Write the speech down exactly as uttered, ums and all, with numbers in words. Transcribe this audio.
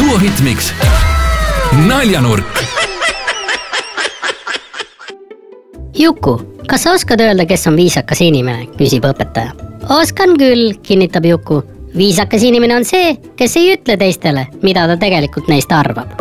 suuhitmiks Naljanurk. Juku, kas sa oskad öelda, kes on viisakas inimene, küsib õpetaja. Oskan küll, kinnitab Juku. Viisakas inimene on see, kes ei ütle teistele, mida ta tegelikult neist arvab.